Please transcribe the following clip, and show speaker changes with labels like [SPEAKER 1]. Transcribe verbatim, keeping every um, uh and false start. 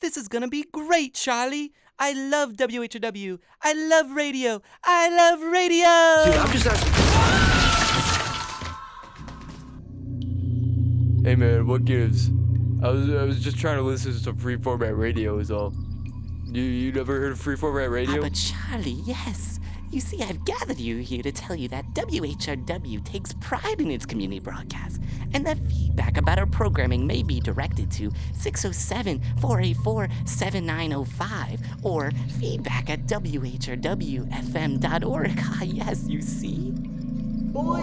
[SPEAKER 1] This is gonna be great, Charlie. I love W H R W. I love radio. I love radio.
[SPEAKER 2] Dude, I'm just asking.
[SPEAKER 3] Hey man, what gives? I was I was just trying to listen to some free format radio is all. You you never heard of free format radio?
[SPEAKER 4] Ah, but Charlie, yes. You see, I've gathered you here to tell you that W H R W takes pride in its community broadcasts, and that feedback about our programming may be directed to six oh seven, four eight four, seven nine oh five or feedback at W H R W F M dot org. Ah, yes, you see.
[SPEAKER 2] Boy.